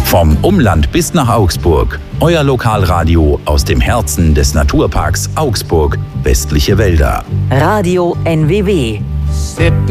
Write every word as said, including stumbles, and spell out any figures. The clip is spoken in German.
Vom Umland bis nach Augsburg. Euer Lokalradio aus dem Herzen des Naturparks Augsburg, westliche Wälder. Radio N W W.